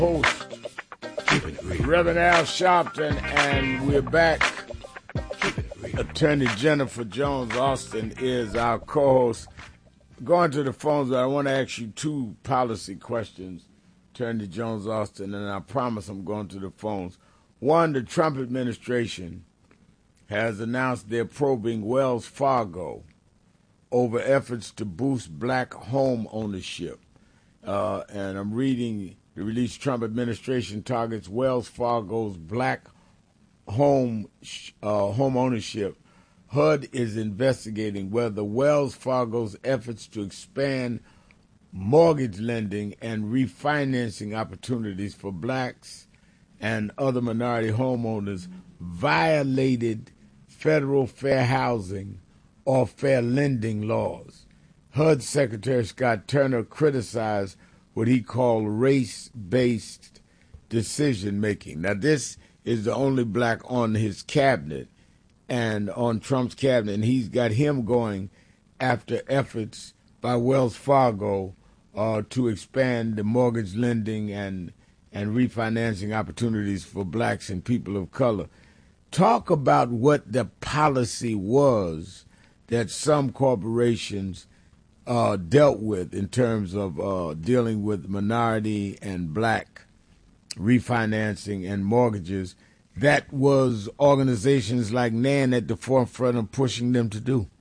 Host Reverend Al Sharpton, and we're back. Attorney Jennifer Jones Austin is our co-host. Going to the phones, but I want to ask you two policy questions, Attorney Jones Austin, and I promise I'm going to the phones. One, the Trump administration has announced they're probing Wells Fargo over efforts to boost black home ownership. And I'm reading the release: Trump administration targets Wells Fargo's black home ownership. HUD is investigating whether Wells Fargo's efforts to expand mortgage lending and refinancing opportunities for blacks and other minority homeowners violated federal fair housing or fair lending laws. HUD Secretary Scott Turner criticized what he called race-based decision-making. Now, this is the only black on his cabinet and on Trump's cabinet, and he's got him going after efforts by Wells Fargo to expand the mortgage lending and refinancing opportunities for blacks and people of color. Talk about what the policy was that some corporations dealt with in terms of dealing with minority and black refinancing and mortgages that was organizations like NAN at the forefront of pushing them to do.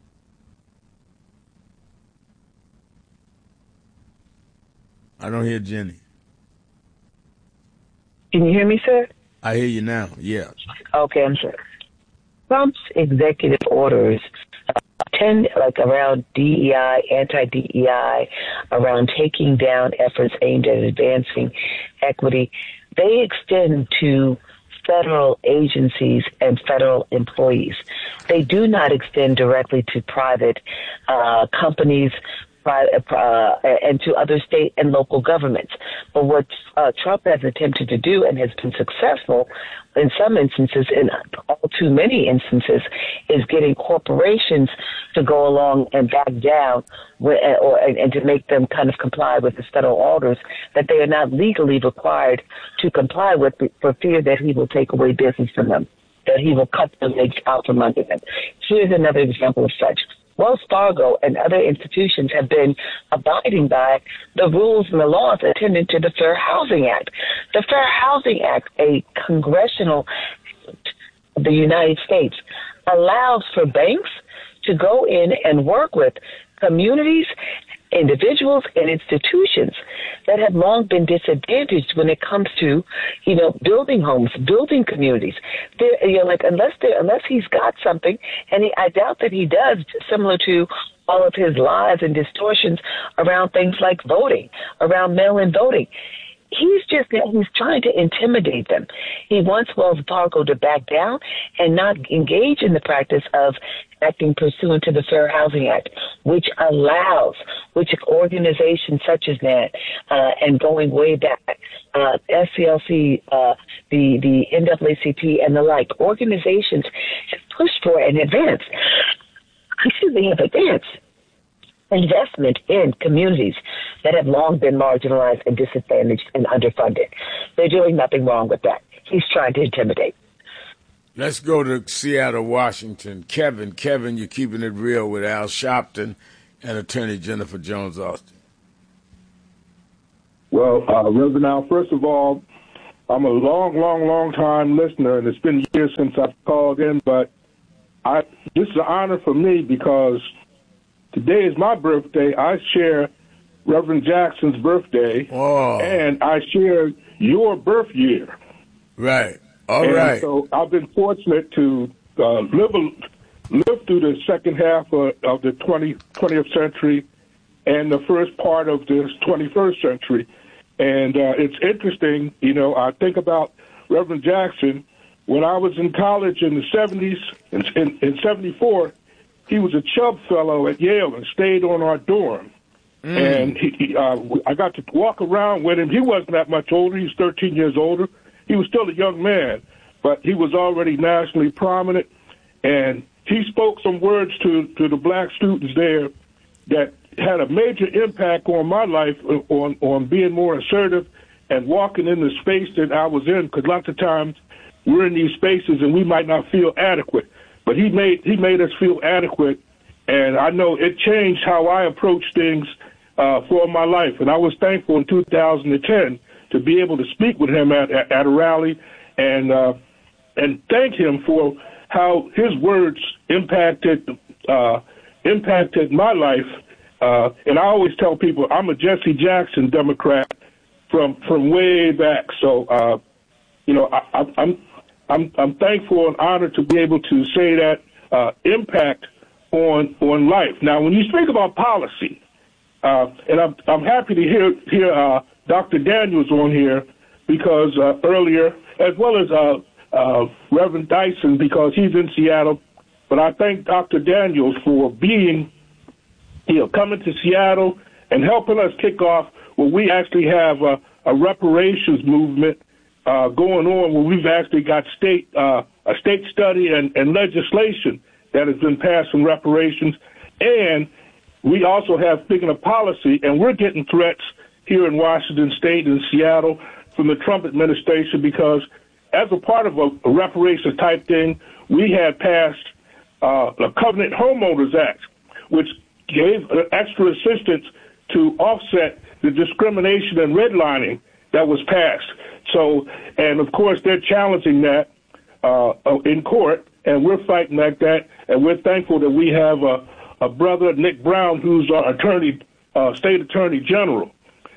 I don't hear Jenny. Can you hear me, sir? I hear you now, yeah. Okay, I'm sorry. Trump's executive orders tend, like, around DEI, anti-DEI, around taking down efforts aimed at advancing equity. They extend to federal agencies and federal employees. They do not extend directly to private companies and to other state and local governments. But what Trump has attempted to do and has been successful in some instances, in all too many instances, is getting corporations to go along and back down and to make them kind of comply with the federal orders that they are not legally required to comply with for fear that he will take away business from them, that he will cut the legs out from under them. Here's another example of such. Wells Fargo and other institutions have been abiding by the rules and the laws attendant to the Fair Housing Act. The Fair Housing Act, a congressional act of the United States, allows for banks to go in and work with communities, individuals, and institutions that have long been disadvantaged when it comes to, building homes, building communities. Unless he's got something, and I doubt that he does, similar to all of his lies and distortions around things like voting, around mail-in voting. He's trying to intimidate them. He wants Wells Fargo to back down and not engage in the practice of acting pursuant to the Fair Housing Act, which organizations such as that, and going way back, SCLC, the NAACP and the like, organizations have pushed for and advanced investment in communities that have long been marginalized and disadvantaged and underfunded. They're doing nothing wrong with that. He's trying to intimidate. Let's go to Seattle, Washington. Kevin, you're keeping it real with Al Sharpton and Attorney Jennifer Jones Austin. Well, Reverend Al, first of all, I'm a long time listener, and it's been years since I've called in, but this is an honor for me because today is my birthday. I share Reverend Jackson's birthday, and I share your birth year. Right. All right. So I've been fortunate to live through the second half of the 20th century and the first part of this 21st century. And it's interesting, I think about Reverend Jackson. When I was in college in the 70s, in 74, he was a Chubb fellow at Yale and stayed on our dorm. And I got to walk around with him. He wasn't that much older. He was 13 years older. He was still a young man, but he was already nationally prominent. And he spoke some words to the black students there that had a major impact on my life, on being more assertive and walking in the space that I was in, because lots of times we're in these spaces and we might not feel adequate. But he made us feel adequate, and I know it changed how I approach things for my life. And I was thankful in 2010 to be able to speak with him at a rally and thank him for how his words impacted my life. And I always tell people I'm a Jesse Jackson Democrat from way back. So I'm thankful and honored to be able to say that impact on life. Now, when you speak about policy, and I'm happy to hear Dr. Daniels on here because earlier, as well as Reverend Dyson because he's in Seattle. But I thank Dr. Daniels for coming to Seattle and helping us kick off where we actually have a reparations movement going on, where we've actually got a state study and legislation that has been passed on reparations. And we also have, speaking of policy, and we're getting threats here in Washington State and Seattle from the Trump administration because as a part of a reparations type thing, we had passed the Covenant Homeowners Act, which gave extra assistance to offset the discrimination and redlining that was passed. So, and of course, they're challenging that in court, and we're fighting like that. And we're thankful that we have a brother, Nick Brown, who's our state attorney general,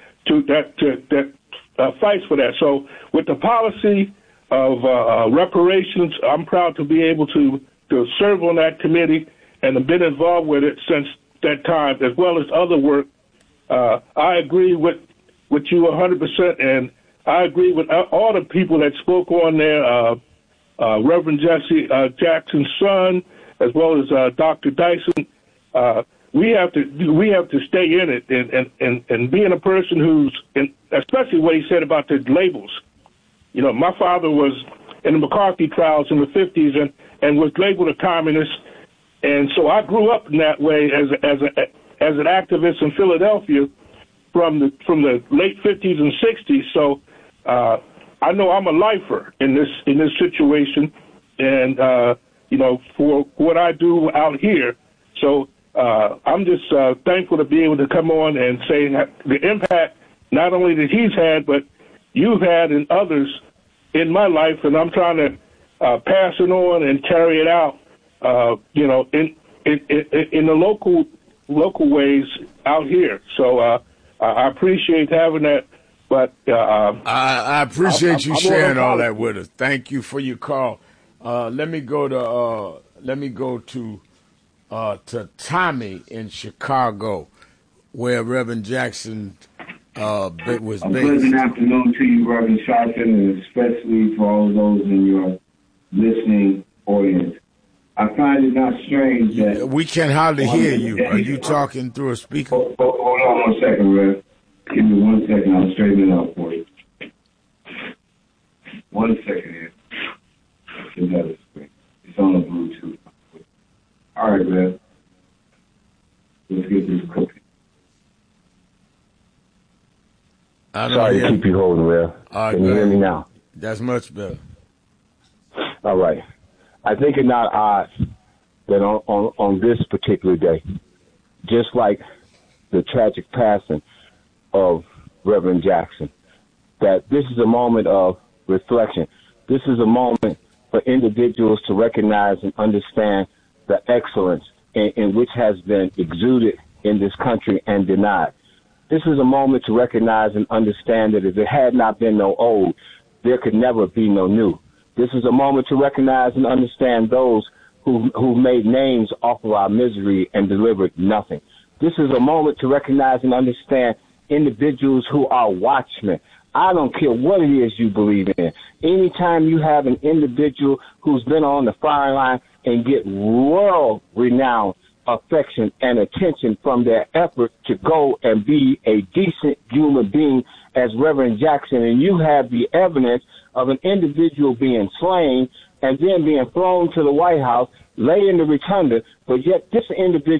that fights for that. So, with the policy of reparations, I'm proud to be able to serve on that committee and have been involved with it since that time, as well as other work. I agree with you 100%, and I agree with all the people that spoke on there, Reverend Jesse Jackson's son, as well as Dr. Dyson. We have to stay in it, and being a person who's, especially what he said about the labels. You know, my father was in the McCarthy trials in the 50s and was labeled a communist, and so I grew up in that way as an activist in Philadelphia from the late 50s and 60s. So I know I'm a lifer in this situation, and for what I do out here. So I'm just thankful to be able to come on and say the impact not only that he's had, but you've had and others in my life, and I'm trying to pass it on and carry it out, in the local ways out here. So I appreciate having that. But I appreciate you sharing all that with us. Thank you for your call. Let me go to Tommy in Chicago, where Reverend Jackson was based. A pleasant afternoon to you, Reverend Sharpton, and especially for all those in your listening audience. I find it not strange that we can hardly hear you. Are you talking through a speaker? Hold on 1 second, Rev. Give me 1 second. I'll straighten it out for you. 1 second here. It's on the Bluetooth. All right, Rev. Let's get this cooking. Sorry to keep you holding, Rev. Can you hear me now? That's much better. All right. I think it's not odd that on this particular day, just like the tragic passing of Reverend Jackson, that this is a moment of reflection. This is a moment for individuals to recognize and understand the excellence in which has been exuded in this country and denied. This is a moment to recognize and understand that if there had not been no old, there could never be no new. This is a moment to recognize and understand those who made names off of our misery and delivered nothing. This is a moment to recognize and understand individuals who are watchmen. I don't care what it is you believe in. Anytime you have an individual who's been on the firing line and get world-renowned affection and attention from their effort to go and be a decent human being as Reverend Jackson, and you have the evidence of an individual being slain and then being flown to the White House, lay in the rotunda, but yet this individual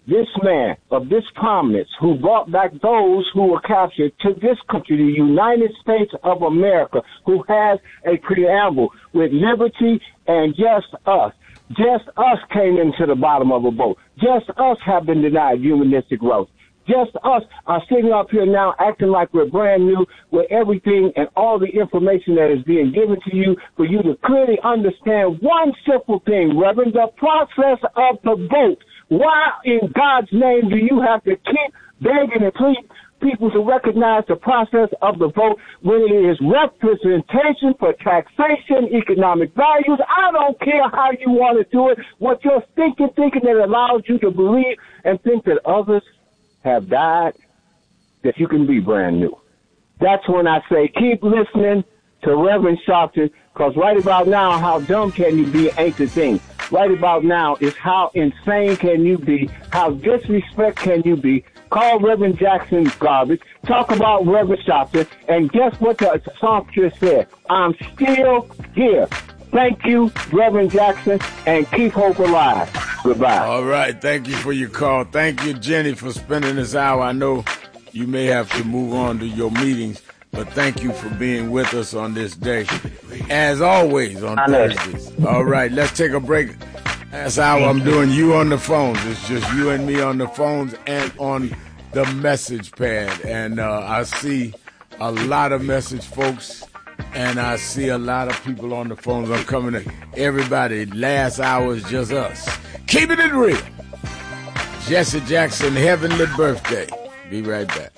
this man of this prominence who brought back those who were captured to this country, the United States of America, who has a preamble with liberty and just us. Just us came into the bottom of a boat. Just us have been denied humanistic rights. Just us are sitting up here now acting like we're brand new with everything and all the information that is being given to you for you to clearly understand one simple thing, Reverend, the process of the vote. Why in God's name do you have to keep begging and pleading people to recognize the process of the vote when it is representation for taxation, economic values? I don't care how you want to do it, what you're thinking that allows you to believe and think that others have died, that you can be brand new. That's when I say keep listening to Reverend Sharpton, because right about now, how dumb can you be ain't the thing. Right about now is how insane can you be, how disrespect can you be. Call Reverend Jackson garbage, talk about Reverend Sharpton, and guess what the songstress said? I'm still here. Thank you, Reverend Jackson, and keep hope alive. Goodbye. All right. Thank you for your call. Thank you, Jenny, for spending this hour. I know you may have to move on to your meetings, but thank you for being with us on this day. As always, on Thursdays. All right. Let's take a break. That's how I'm doing you on the phones. It's just you and me on the phones and on the message pad. And I see a lot of message folks. And I see a lot of people on the phones. I'm coming in. Everybody, last hour is just us. Keeping it real. Jesse Jackson, heavenly birthday. Be right back.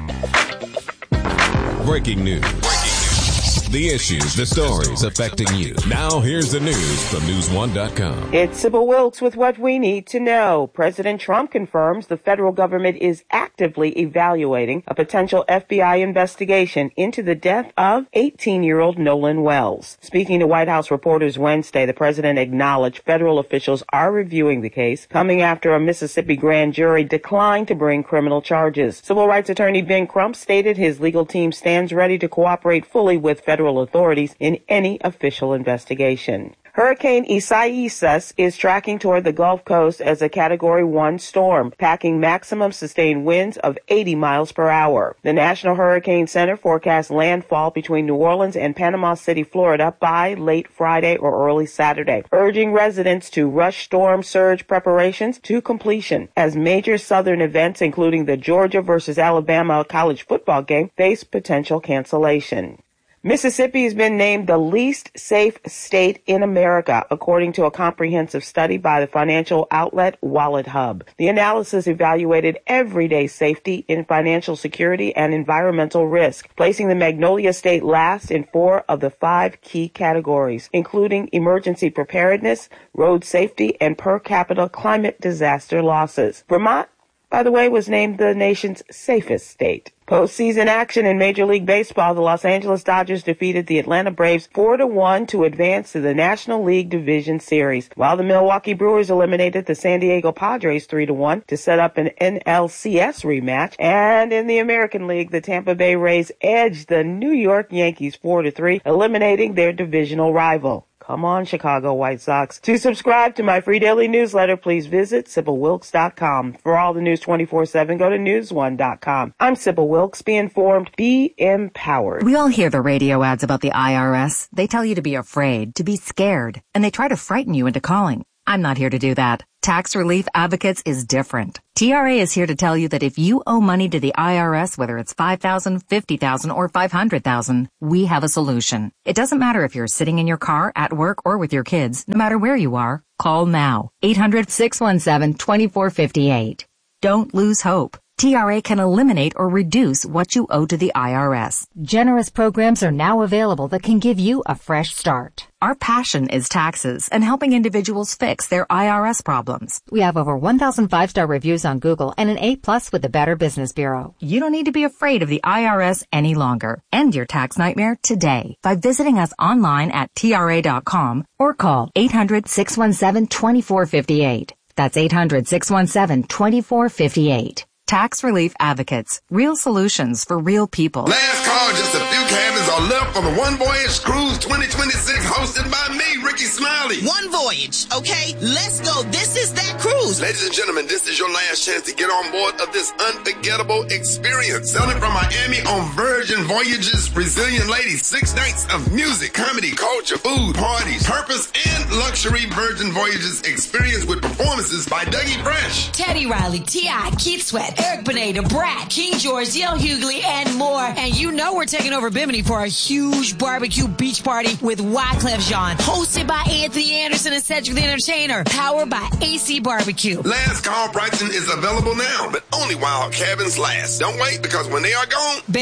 Breaking news. The issues, the stories affecting you. Now here's the news from News1.com. It's Sybil Wilkes with what we need to know. President Trump confirms the federal government is actively evaluating a potential FBI investigation into the death of 18-year-old Nolan Wells. Speaking to White House reporters Wednesday, the president acknowledged federal officials are reviewing the case, coming after a Mississippi grand jury declined to bring criminal charges. Civil rights attorney Ben Crump stated his legal team stands ready to cooperate fully with federal authorities in any official investigation. Hurricane Isaias is tracking toward the Gulf Coast as a Category 1 storm, packing maximum sustained winds of 80 miles per hour. The National Hurricane Center forecasts landfall between New Orleans and Panama City, Florida by late Friday or early Saturday, urging residents to rush storm surge preparations to completion as major southern events, including the Georgia versus Alabama college football game, face potential cancellation. Mississippi has been named the least safe state in America, according to a comprehensive study by the financial outlet WalletHub. The analysis evaluated everyday safety in financial security and environmental risk, placing the Magnolia State last in 4 of the 5 key categories, including emergency preparedness, road safety, and per capita climate disaster losses. Vermont, by the way, was named the nation's safest state. Postseason action in Major League Baseball, the Los Angeles Dodgers defeated the Atlanta Braves 4-1 to advance to the National League Division Series, while the Milwaukee Brewers eliminated the San Diego Padres 3-1 to set up an NLCS rematch. And in the American League, the Tampa Bay Rays edged the New York Yankees 4-3, eliminating their divisional rival. Come on, Chicago White Sox. To subscribe to my free daily newsletter, please visit SybilWilkes.com. For all the news 24/7, go to News1.com. I'm Sybil Wilkes. Be informed, be empowered. We all hear the radio ads about the IRS. They tell you to be afraid, to be scared, and they try to frighten you into calling. I'm not here to do that. Tax Relief Advocates is different. TRA is here to tell you that if you owe money to the IRS, whether it's $5,000, $50,000, or $500,000, we have a solution. It doesn't matter if you're sitting in your car, at work, or with your kids. No matter where you are, call now. 800-617-2458. Don't lose hope. TRA can eliminate or reduce what you owe to the IRS. Generous programs are now available that can give you a fresh start. Our passion is taxes and helping individuals fix their IRS problems. We have over 1,000 5-star reviews on Google and an A+ with the Better Business Bureau. You don't need to be afraid of the IRS any longer. End your tax nightmare today by visiting us online at TRA.com or call 800-617-2458. That's 800-617-2458. Tax Relief Advocates. Real solutions for real people. Last call, just a few cabins are left for the One Voyage Cruise 2026 hosted by me, Ricky Smiley. One Voyage, okay? Let's go. This is that cruise. Ladies and gentlemen, this is your last chance to get on board of this unforgettable experience. Sailing from Miami on Virgin Voyages, Resilient Ladies. 6 nights of music, comedy, culture, food, parties, purpose, and luxury Virgin Voyages experience with performances by Dougie Fresh, Teddy Riley, T.I., Keith Sweat, Eric Benet, Brad, King George, Yale Hughley, and more. And you know we're taking over Bimini for a huge barbecue beach party with Wyclef Jean, hosted by Anthony Anderson and Cedric the Entertainer, powered by AC Barbecue. Last call pricing is available now, but only while cabins last. Don't wait, because when they are gone,